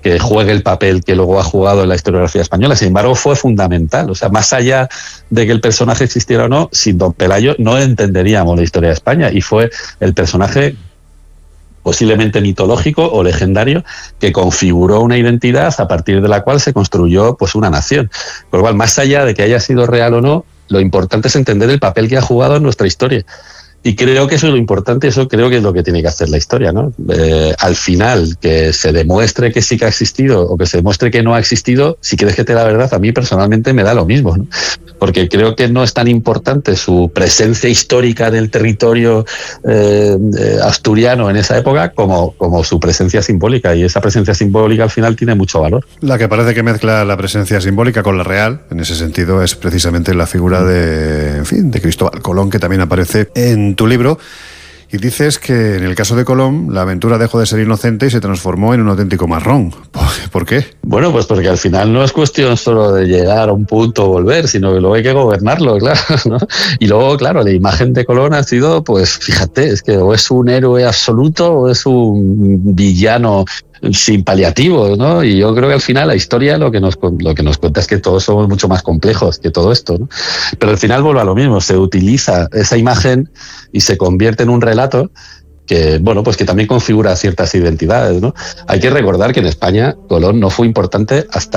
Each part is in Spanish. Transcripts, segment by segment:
que juegue el papel que luego ha jugado en la historiografía española. Sin embargo, fue fundamental. O sea, más allá de que el personaje existiera o no, sin don Pelayo no entenderíamos la historia de España, y fue el personaje posiblemente mitológico o legendario que configuró una identidad a partir de la cual se construyó pues una nación. Por lo cual, más allá de que haya sido real o no, lo importante es entender el papel que ha jugado en nuestra historia. Y creo que eso es lo importante, eso creo que es lo que tiene que hacer la historia, ¿no? Al final, que se demuestre que sí que ha existido o que se demuestre que no ha existido, si quieres que te diga la verdad, a mí personalmente me da lo mismo, ¿no? Porque creo que no es tan importante su presencia histórica en el territorio asturiano en esa época como su presencia simbólica, y esa presencia simbólica al final tiene mucho valor. La que parece que mezcla la presencia simbólica con la real, en ese sentido, es precisamente la figura de Cristóbal Colón, que también aparece en tu libro, y dices que en el caso de Colón la aventura dejó de ser inocente y se transformó en un auténtico marrón. ¿Por qué? Bueno, pues porque al final no es cuestión solo de llegar a un punto o volver, sino que luego hay que gobernarlo, claro, ¿no? Y luego, claro, la imagen de Colón ha sido, pues fíjate, es que o es un héroe absoluto o es un villano sin paliativos, ¿no? Y yo creo que al final la historia lo que nos cuenta es que todos somos mucho más complejos que todo esto, ¿no? Pero al final vuelve a lo mismo, se utiliza esa imagen y se convierte en un relato que, bueno, pues que también configura ciertas identidades, ¿no? Hay que recordar que en España Colón no fue importante hasta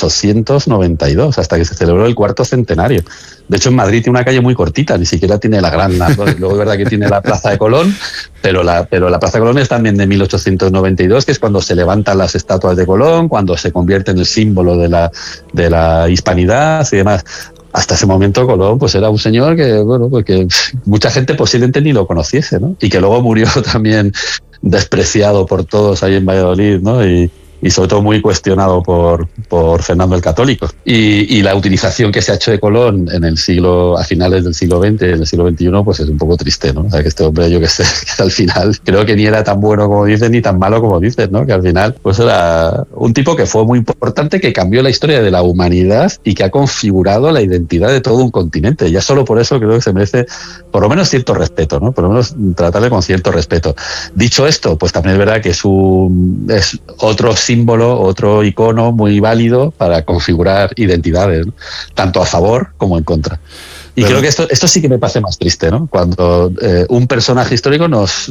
1892, hasta que se celebró el cuarto centenario. De hecho, en Madrid tiene una calle muy cortita, ni siquiera tiene la gran... Luego es verdad que tiene la Plaza de Colón, pero la Plaza de Colón es también de 1892, que es cuando se levantan las estatuas de Colón, cuando se convierte en el símbolo de la hispanidad y demás. Hasta ese momento Colón pues era un señor que, bueno, pues que mucha gente posiblemente ni lo conociese, ¿no? Y que luego murió también despreciado por todos ahí en Valladolid, ¿no? Y sobre todo muy cuestionado por Fernando el Católico. Y la utilización que se ha hecho de Colón en el siglo, a finales del siglo XX, en el siglo XXI, pues es un poco triste, ¿no? O sea, que este hombre, yo que sé, que al final creo que ni era tan bueno como dicen, ni tan malo como dicen, ¿no? Que al final pues era un tipo que fue muy importante, que cambió la historia de la humanidad y que ha configurado la identidad de todo un continente. Ya solo por eso creo que se merece por lo menos cierto respeto, ¿no? Por lo menos tratarle con cierto respeto. Dicho esto, pues también es verdad que es otro símbolo, otro icono muy válido para configurar identidades, ¿no? Tanto a favor como en contra. Y creo que esto sí que me parece más triste, ¿no? Cuando un personaje histórico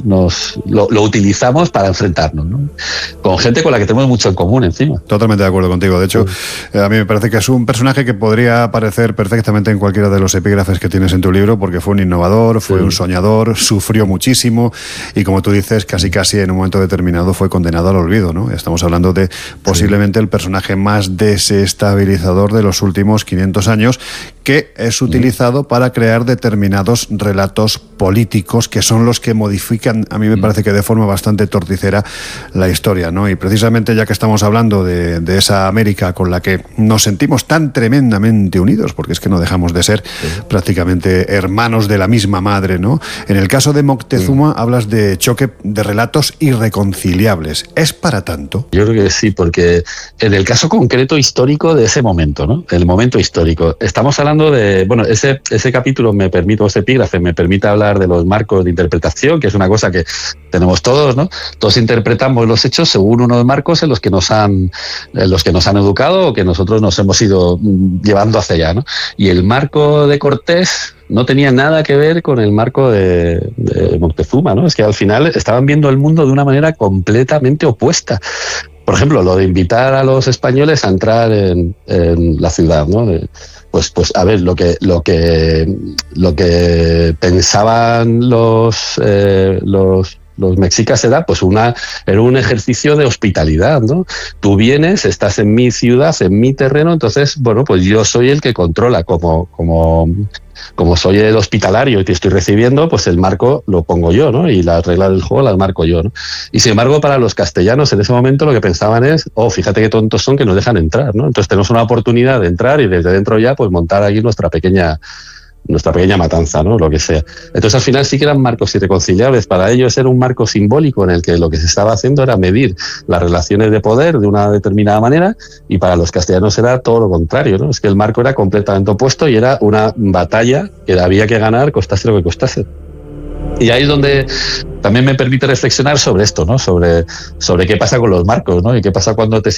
lo utilizamos para enfrentarnos, ¿no? Con gente con la que tenemos mucho en común encima. Totalmente de acuerdo contigo. De hecho, a mí me parece que es un personaje que podría aparecer perfectamente en cualquiera de los epígrafes que tienes en tu libro, porque fue un innovador, fue un soñador, sufrió muchísimo y, como tú dices, casi en un momento determinado fue condenado al olvido, ¿no? Estamos hablando de posiblemente el personaje más desestabilizador de los últimos 500 años, que es utilizado para crear determinados relatos políticos que son los que modifican, a mí me parece que de forma bastante torticera, la historia, ¿no? Y precisamente, ya que estamos hablando de esa América con la que nos sentimos tan tremendamente unidos, porque es que no dejamos de ser prácticamente hermanos de la misma madre, ¿no? En el caso de Moctezuma hablas de choque de relatos irreconciliables. ¿Es para tanto? Yo creo que sí, porque en el caso concreto histórico de ese momento, ¿no? El momento histórico, estamos hablando de, bueno, ese capítulo ese epígrafe me permite hablar de los marcos de interpretación, que es una cosa que tenemos todos, ¿no? Todos interpretamos los hechos según unos marcos en los que nos han educado o que nosotros nos hemos ido llevando hacia allá, ¿no? Y el marco de Cortés no tenía nada que ver con el marco de Moctezuma, ¿no? Es que al final estaban viendo el mundo de una manera completamente opuesta. Por ejemplo, lo de invitar a los españoles a entrar en la ciudad, ¿no? Pues a ver, lo que pensaban los mexicas era un ejercicio de hospitalidad, ¿no? Tú vienes, estás en mi ciudad, en mi terreno, entonces, bueno, pues yo soy el que controla, como soy el hospitalario y te estoy recibiendo, pues el marco lo pongo yo, ¿no? Y las reglas del juego las marco yo, ¿no? Y sin embargo, para los castellanos en ese momento lo que pensaban es, fíjate qué tontos son que nos dejan entrar, ¿no? Entonces tenemos una oportunidad de entrar y desde dentro ya pues montar aquí nuestra pequeña matanza, ¿no? Lo que sea. Entonces al final sí que eran marcos irreconciliables. Para ellos era un marco simbólico en el que lo que se estaba haciendo era medir las relaciones de poder de una determinada manera, y para los castellanos era todo lo contrario, ¿no? Es que el marco era completamente opuesto y era una batalla que había que ganar costase lo que costase. Y ahí es donde también me permite reflexionar sobre esto, ¿no? Sobre qué pasa con los marcos, ¿no? Y qué pasa cuando te